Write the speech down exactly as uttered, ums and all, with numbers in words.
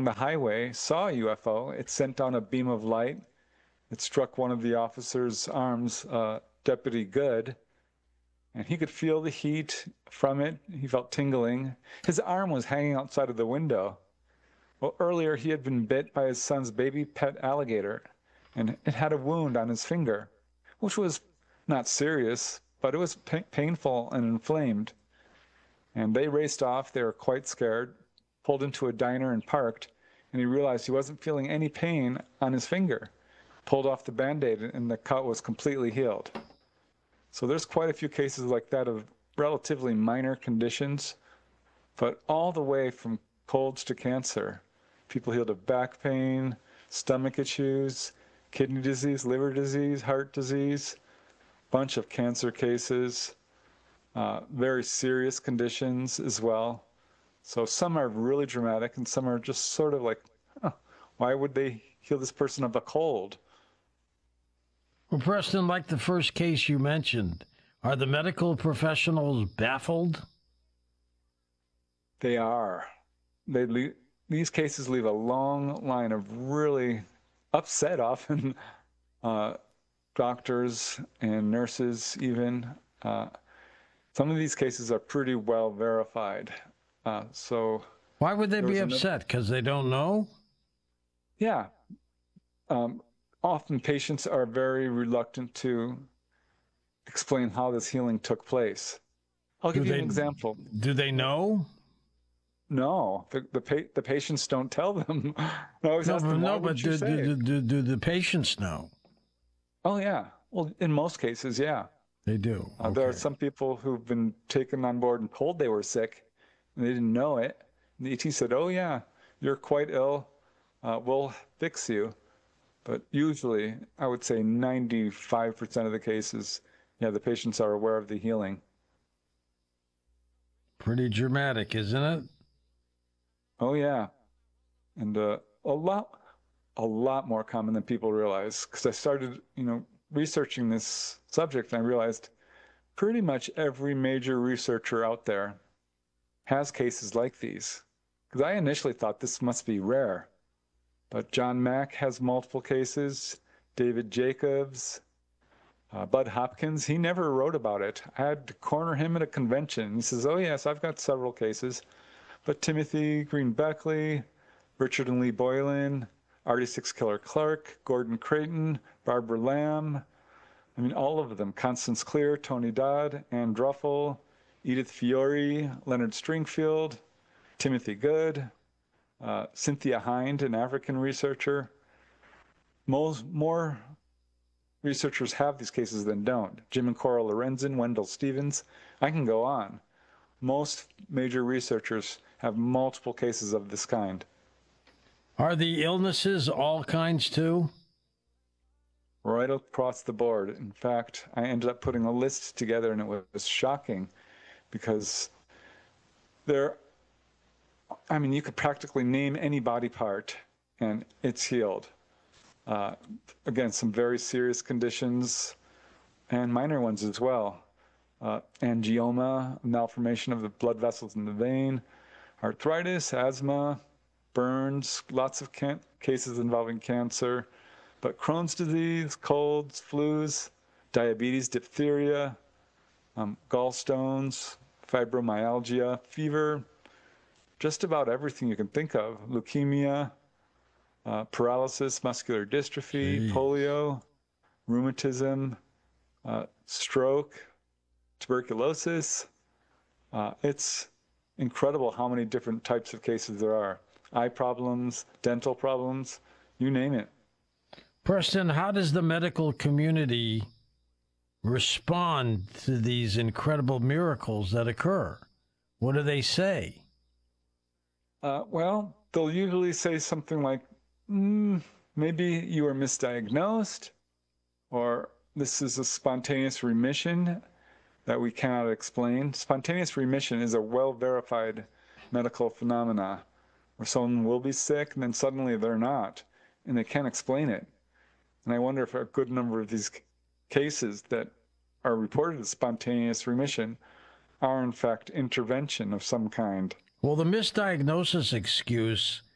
along the highway saw a U F O. It sent down a beam of light. It struck one of the officer's arms, uh, Deputy Good, and he could feel the heat from it. He felt tingling. His arm was hanging outside of the window. Well, earlier he had been bit by his son's baby pet alligator, and it had a wound on his finger, which was not serious, but it was pa painful and inflamed. And they raced off. They were quite scared, pulled into a diner and parked, and he realized he wasn't feeling any pain on his finger. Pulled off the Band-Aid, and the cut was completely healed. So there's quite a few cases like that of relatively minor conditions, but all the way from colds to cancer. People healed of back pain, stomach issues, kidney disease, liver disease, heart disease, bunch of cancer cases, uh, very serious conditions as well. So some are really dramatic and some are just sort of like, huh, why would they heal this person of a cold? Well, Preston, like the first case you mentioned, are the medical professionals baffled? They are. They leave, these cases leave a long line of really upset, often, uh, doctors and nurses even. Uh, some of these cases are pretty well verified. Uh, so why would they be upset? Because they don't know? Yeah. Um, often patients are very reluctant to explain how this healing took place. I'll give do you they, an example. Do they know? No, the the, pa the patients don't tell them. I always no, ask them, no, why but do, do, do, do the patients know? Oh, yeah. Well, in most cases, yeah. They do. Uh, okay. There are some people who've been taken on board and told they were sick, and they didn't know it. And the E T said, oh, yeah, you're quite ill. Uh, we'll fix you. But usually, I would say ninety-five percent of the cases, yeah, the patients are aware of the healing. Pretty dramatic, isn't it? Oh, yeah. And uh, a lot, a lot more common than people realize. Because I started, you know, researching this subject, and I realized pretty much every major researcher out there has cases like these. Because I initially thought this must be rare. But John Mack has multiple cases, David Jacobs, uh, Bud Hopkins, he never wrote about it. I had to corner him at a convention. He says, oh yes, I've got several cases. But Timothy Green Beckley, Richard and Lee Boylan, Artie Six Killer Clark, Gordon Creighton, Barbara Lamb, I mean, all of them, Constance Clear, Tony Dodd, Ann Druffel, Edith Fiore, Leonard Stringfield, Timothy Good, Uh, Cynthia Hind, an African researcher. Most, more researchers have these cases than don't. Jim and Cora Lorenzen, Wendell Stevens. I can go on. Most major researchers have multiple cases of this kind. Are the illnesses all kinds too? Right across the board. In fact, I ended up putting a list together, and it was shocking because there I mean, you could practically name any body part and it's healed. Uh, again, some very serious conditions and minor ones as well. Uh, angioma, malformation of the blood vessels in the vein, arthritis, asthma, burns, lots of can cases involving cancer, but Crohn's disease, colds, flus, diabetes, diphtheria, um, gallstones, fibromyalgia, fever, just about everything you can think of. Leukemia, uh, paralysis, muscular dystrophy, Jeez. polio, rheumatism, uh, stroke, tuberculosis. Uh, it's incredible how many different types of cases there are. Eye problems, dental problems, you name it. Preston, how does the medical community respond to these incredible miracles that occur? What do they say? Uh, well, they'll usually say something like, mm, maybe you were misdiagnosed, or this is a spontaneous remission that we cannot explain. Spontaneous remission is a well-verified medical phenomena where someone will be sick and then suddenly they're not, and they can't explain it. And I wonder if a good number of these cases that are reported as spontaneous remission are in fact intervention of some kind. Well, the misdiagnosis excuse